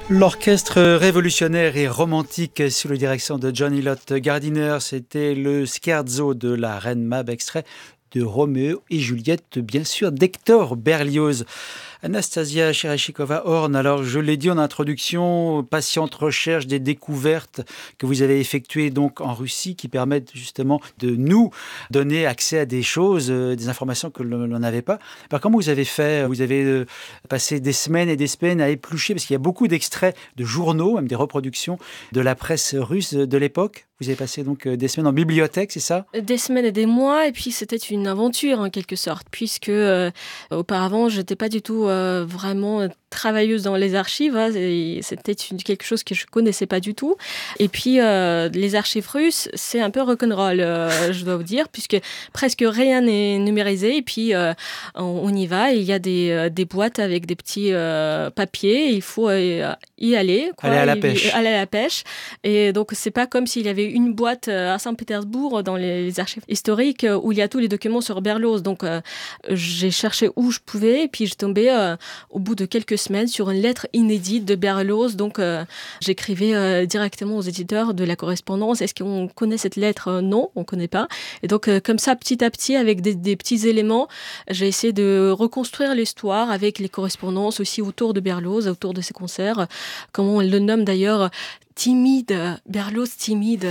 L'orchestre révolutionnaire et romantique sous la direction de John Elliott Gardiner, c'était le scherzo de la Reine Mab, extrait de Roméo et Juliette, bien sûr, d'Hector Berlioz. Anastasia Chereshikova-Horn, alors je l'ai dit en introduction, patiente recherche des découvertes que vous avez effectuées donc en Russie qui permettent justement de nous donner accès à des choses, des informations que l'on n'avait pas. Alors comment vous avez fait? Vous avez passé des semaines et des semaines à éplucher, parce qu'il y a beaucoup d'extraits de journaux, même des reproductions de la presse russe de l'époque. Vous avez passé donc des semaines en bibliothèque, c'est ça? Des semaines et des mois, et puis c'était une aventure en quelque sorte, puisque auparavant, j'étais pas du tout vraiment travailleuse dans les archives, hein, et c'était quelque chose que je connaissais pas du tout. Et puis, les archives russes, c'est un peu rock'n'roll, je dois vous dire, puisque presque rien n'est numérisé, et puis on y va, et il y a des boîtes avec des petits papiers, et il faut y aller, quoi, Aller à la pêche. Aller à la pêche. Et donc, c'est pas comme s'il y avait une boîte à Saint-Pétersbourg dans les archives historiques où il y a tous les documents sur Berlioz. Donc, j'ai cherché où je pouvais, et puis je tombais au bout de quelques semaines sur une lettre inédite de Berlioz. Donc, j'écrivais directement aux éditeurs de la correspondance. Est-ce qu'on connaît cette lettre? Non, on connaît pas. Et donc, comme ça, petit à petit, avec des petits éléments, j'ai essayé de reconstruire l'histoire avec les correspondances aussi autour de Berlioz, autour de ses concerts. Comment on le nomme d'ailleurs, timide, Berlioz timide.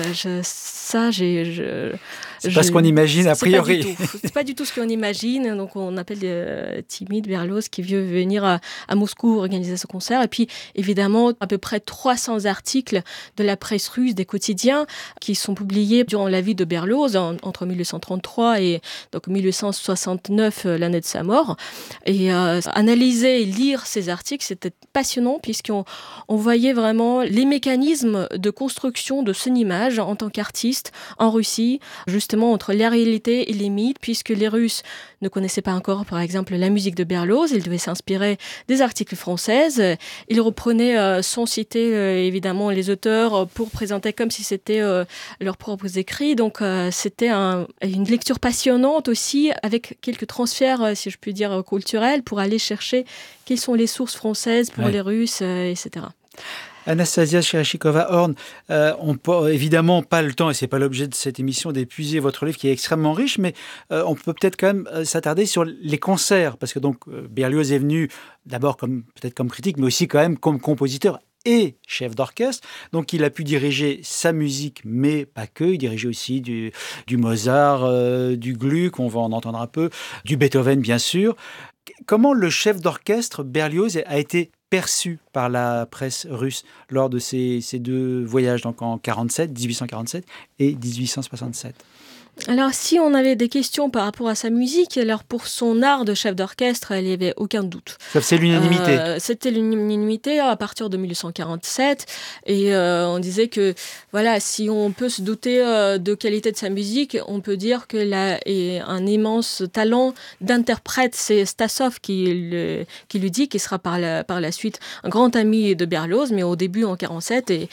C'est pas ce qu'on imagine a priori. C'est pas du tout ce qu'on imagine. Donc on appelle timide Berlioz qui veut venir à Moscou organiser ce concert. Et puis évidemment à peu près 300 articles de la presse russe, des quotidiens qui sont publiés durant la vie de Berlioz entre 1833 et donc 1869, l'année de sa mort. Et analyser et lire ces articles, c'était passionnant puisqu'on voyait vraiment les mécanismes de construction de son image en tant qu'artiste en Russie, justement entre la réalité et les mythes, puisque les Russes ne connaissaient pas encore, par exemple, la musique de Berlioz. Ils devaient s'inspirer des articles français. Ils reprenaient sans citer évidemment les auteurs pour présenter comme si c'était leurs propres écrits. Donc c'était une lecture passionnante aussi, avec quelques transferts, si je puis dire, culturels, pour aller chercher quelles sont les sources françaises pour les Russes, etc. Anastasia Chereshikova-Horn, on n'a évidemment pas le temps, et ce n'est pas l'objet de cette émission, d'épuiser votre livre qui est extrêmement riche, mais on peut peut-être quand même s'attarder sur les concerts, parce que donc Berlioz est venu d'abord peut-être comme critique, mais aussi quand même comme compositeur et chef d'orchestre. Donc il a pu diriger sa musique, mais pas que. Il dirigeait aussi du Mozart, du Gluck, on va en entendre un peu, du Beethoven bien sûr. Comment le chef d'orchestre Berlioz a été perçu par la presse russe lors de ces deux voyages, donc en 1847 et 1867? Alors, si on avait des questions par rapport à sa musique, alors pour son art de chef d'orchestre, il n'y avait aucun doute. C'est l'unanimité. C'était l'unanimité à partir de 1847. Et on disait que, voilà, si on peut se douter de qualité de sa musique, on peut dire qu'il a un immense talent d'interprète. C'est Stasov qui lui dit qu'il sera par la suite un grand ami de Berlioz, mais au début, en 47, et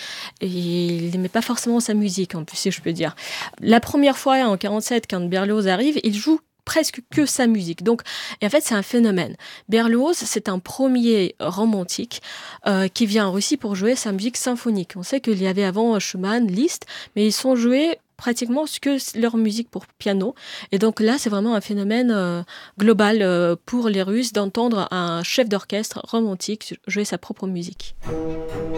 il n'aimait pas forcément sa musique, en plus, si je peux dire. La première fois, en 47, quand Berlioz arrive, il joue presque que sa musique. Donc, et en fait, c'est un phénomène. Berlioz, c'est un premier romantique qui vient en Russie pour jouer sa musique symphonique. On sait qu'il y avait avant Schumann, Liszt, mais ils sont joués pratiquement que leur musique pour piano. Et donc là, c'est vraiment un phénomène global pour les Russes d'entendre un chef d'orchestre romantique jouer sa propre musique.